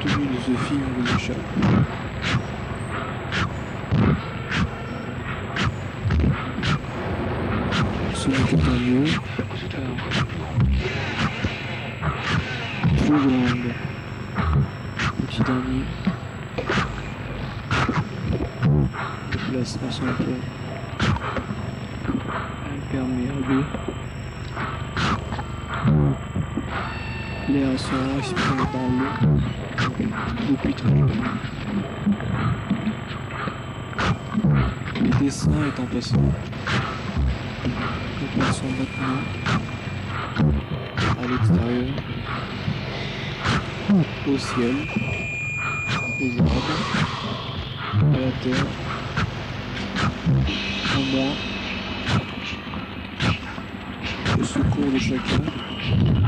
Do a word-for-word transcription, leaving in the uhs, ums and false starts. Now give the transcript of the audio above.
contenu de ce film vous échappe. Ce n'est qu'un mot. Trop grande. Petit dernier. Déplacement sans cœur. Imperméable. L'air sera exprimé par l'eau. Beaucoup trop. Les dessins étant passés. Nous passons maintenant à l'extérieur, au ciel, aux arbres, à la terre, en moi, au secours de chacun.